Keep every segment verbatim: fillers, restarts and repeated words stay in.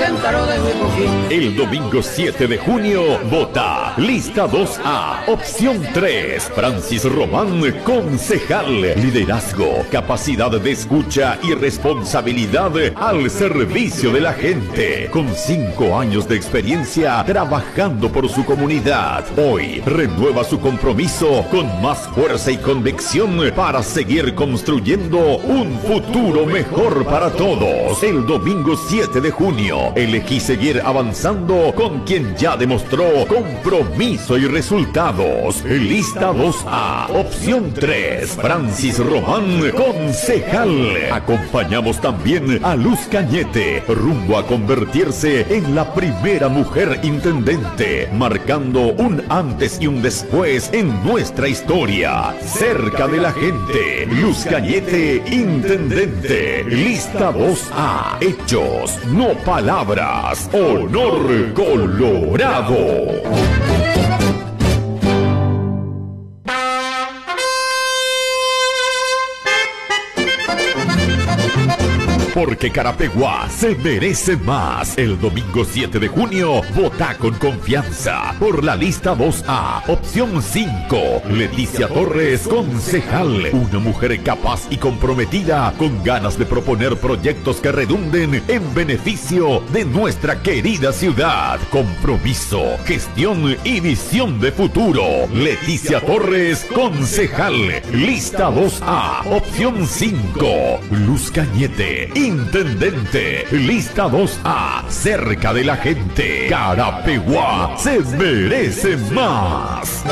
El domingo siete de junio, vota Lista dos A, opción tres, Francis Román, concejal. Liderazgo, capacidad de escucha y responsabilidad al servicio de la gente. Con cinco años de experiencia trabajando por su comunidad, hoy renueva su compromiso con más fuerza y convicción para seguir construyendo un futuro mejor para todos. El domingo siete de junio, elegí seguir avanzando con quien ya demostró compromiso y resultados. Lista dos A, opción tres, Francis Román, concejal. Acompañamos también a Luz Cañete, rumbo a convertirse en la primera mujer intendente, marcando un antes y un después en nuestra historia. Cerca de la gente, Luz Cañete, intendente. Lista dos A, hechos, no palabras. Honor Colorado. Porque Carapeguá se merece más. El domingo siete de junio, vota con confianza por la lista dos A, opción cinco. Leticia Torres, concejal. Una mujer capaz y comprometida, con ganas de proponer proyectos que redunden en beneficio de nuestra querida ciudad. Compromiso, gestión y visión de futuro. Leticia Torres, concejal. Lista dos A, opción cinco. Luz Cañete, intendente. Lista dos A, cerca de la gente. Carapeguá se merece más.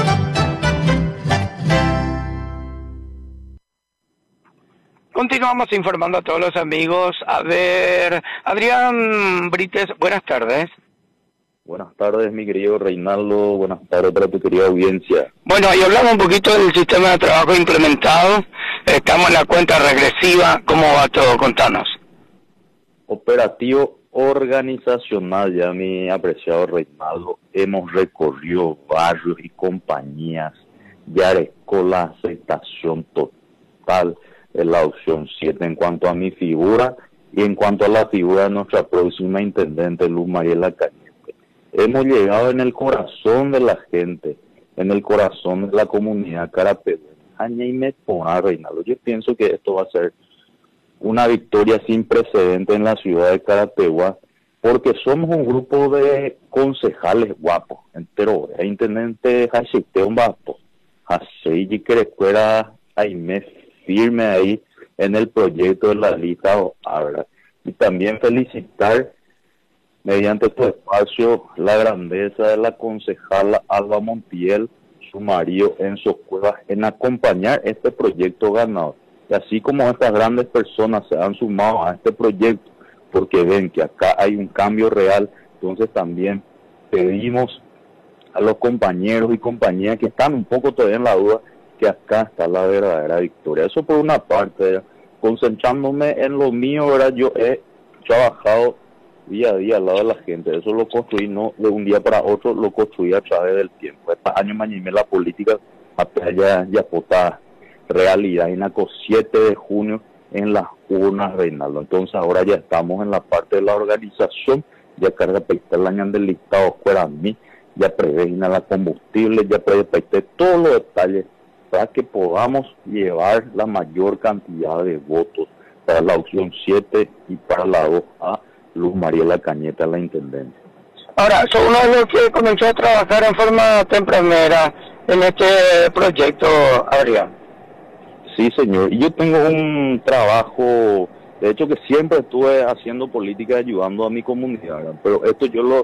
Continuamos informando a todos los amigos. A ver, Adrián Brites, buenas tardes. Buenas tardes, mi querido Reinaldo. Buenas tardes para tu querida audiencia. Bueno, ahí hablamos un poquito del sistema de trabajo implementado. Estamos en la cuenta regresiva. ¿Cómo va todo? Contanos. Operativo organizacional, ya mi apreciado Reinaldo. Hemos recorrido barrios y compañías. Ya con la aceptación total de la opción siete en cuanto a mi figura y en cuanto a la figura de nuestra próxima intendente, Luz Mariela Cañete. Hemos llegado en el corazón de la gente, en el corazón de la comunidad carapegueña y me pone, Reinaldo. Yo pienso que esto va a ser una victoria sin precedente en la ciudad de Carapeguá, porque somos un grupo de concejales guapos, entero, el intendente Jachiteón Vapo, así y que recuerda Aime firme ahí en el proyecto de la lista Abra. Y también felicitar mediante tu espacio la grandeza de la concejala Alba Montiel, su marido Enzo Cuevas, en acompañar este proyecto ganador. Y así como estas grandes personas se han sumado a este proyecto porque ven que acá hay un cambio real, entonces también pedimos a los compañeros y compañeras que están un poco todavía en la duda, que acá está la verdadera victoria. Eso por una parte, concentrándome en lo mío, ¿verdad? Yo he trabajado día a día al lado de la gente, eso lo construí no de un día para otro, lo construí a través del tiempo. Estos años mañana la política hasta ya ya potada realidad en la siete de junio en las urnas, Reinaldo. Entonces ahora ya estamos en la parte de la organización, ya que respecto al año del listado fuera a mí, ya preveina la combustible, ya preveina todos los detalles para que podamos llevar la mayor cantidad de votos para la opción siete y para la dos A, Luz Mariela Cañete, la intendente. Ahora, son uno de los que comenzó a trabajar en forma tempranera en este proyecto, Adrián. Sí, señor. Y yo tengo un trabajo, de hecho que siempre estuve haciendo política ayudando a mi comunidad, ¿verdad? Pero esto yo lo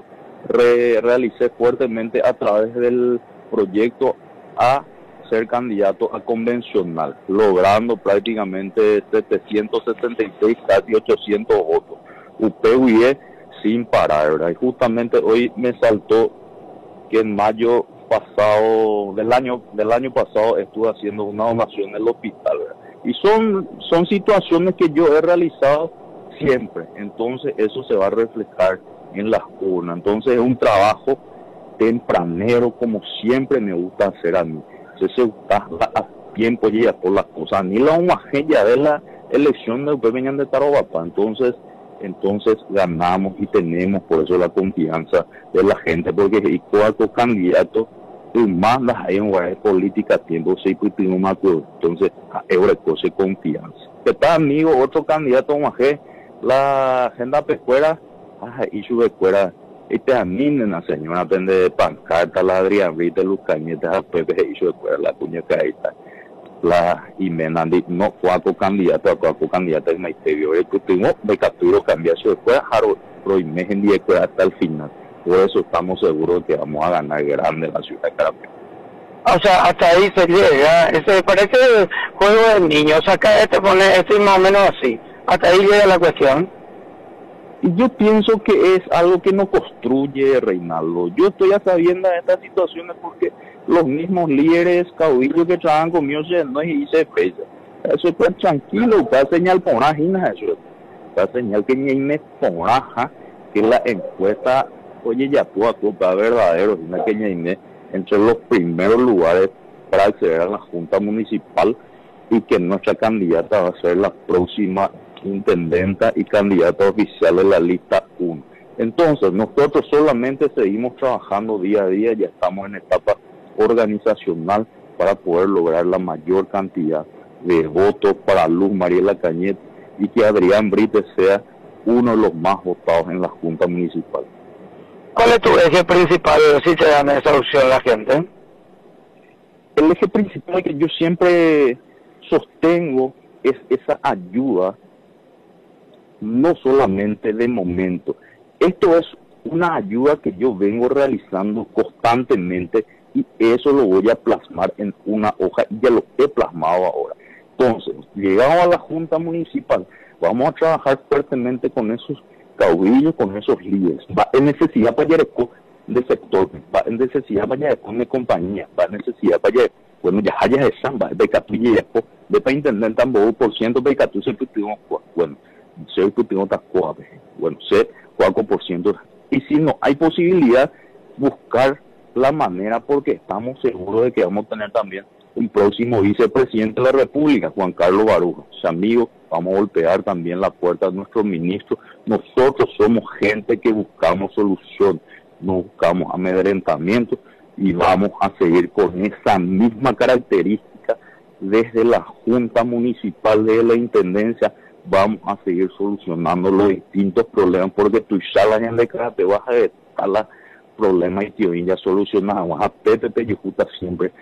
re realicé fuertemente a través del proyecto a ser candidato a convencional, logrando prácticamente setecientos setenta y seis, casi ochocientos votos. U P U I E sin parar, ¿verdad? Y justamente hoy me saltó que en mayo pasado, del año del año pasado, estuve haciendo una donación en el hospital, ¿verdad? Y son, son situaciones que yo he realizado siempre, entonces eso se va a reflejar en las urnas. Entonces es un trabajo tempranero, como siempre me gusta hacer a mí. Se gusta a tiempo ya por las cosas. Ni la homogeneidad de la elección de Upe Veñan de Tarobapa. Entonces entonces ganamos y tenemos por eso la confianza de la gente, porque y cuatro candidatos manda ahí en la política tiempo se putimos más, entonces se confianza. Está amigo otro candidato más que la agenda pescuera, y su pescuera, este a mí la señora depende de pancarta, la Adrián Rita, los cañetes a Pepe y su pescuera, la cuña caída. La y me no cuatro candidatos a cuatro candidatos en Maitevio, el último me capturó cambiar su escuela, pero imagen de escuela hasta el final. Por eso estamos seguros de que vamos a ganar grande la ciudad de Carapé. O sea, hasta ahí se llega, ese parece juego de niños, acá este pone esto y más o menos así, hasta ahí llega la cuestión. Y yo pienso que es algo que no construye, Reinaldo. Yo estoy ya sabiendo de estas situaciones porque los mismos líderes caudillos que trabajan conmigo se no y se pesa. Eso es tan tranquilo, está señal por una gina, eso está señal que ni me poraja que la encuesta, oye, ya tú a culpa verdadero, una que ni entre los primeros lugares para acceder a la Junta Municipal y que nuestra candidata va a ser la próxima intendenta y candidata oficial de la lista uno. Entonces, nosotros solamente seguimos trabajando día a día, ya estamos en etapa organizacional para poder lograr la mayor cantidad de votos para Luz Mariela Cañete y que Adrián Brites sea uno de los más votados en la Junta Municipal. ¿Cuál es tu eje principal si te dan esa opción la gente? El eje principal que yo siempre sostengo es esa ayuda, no solamente de momento. Esto es una ayuda que yo vengo realizando constantemente y eso lo voy a plasmar en una hoja y ya lo he plasmado ahora. Entonces, llegado a la Junta Municipal, vamos a trabajar fuertemente con esos caudillos, con esos líderes. Va en necesidad para Yareco de sector, va en necesidad para Yareco de compañía, va en necesidad para Yareco, bueno, ya haya de samba, de capilla Yareco, de para intendente tampoco por ciento, de catu se putimos, bueno, se putimos tacuave, bueno, se cuatro por ciento. Y si no hay posibilidad, buscar la manera, porque estamos seguros de que vamos a tener también un próximo vicepresidente de la República, Juan Carlos Baruja. O sea, amigos, vamos a golpear también la puerta de nuestros ministros. Nosotros somos gente que buscamos solución, no buscamos amedrentamiento y vamos a seguir con esa misma característica desde la Junta Municipal, de la Intendencia. Vamos a seguir solucionando los distintos problemas, porque tú salas en de cara te vas a estar la problemas y tío ya solucionados a P P P y justa siempre